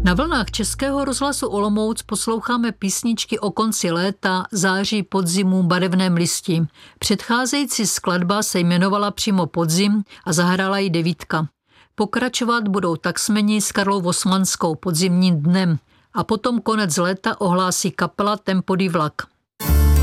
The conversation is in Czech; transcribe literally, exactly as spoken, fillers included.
Na vlnách Českého rozhlasu Olomouc posloucháme písničky o konci léta, září, podzimu, barevném listí. Předcházející skladba se jmenovala přímo Podzim a zahrála ji Devítka. Pokračovat budou taxmeni s Karlou Vosmanskou Podzimním dnem a potom konec léta ohlásí kapela Tempo di Vlak.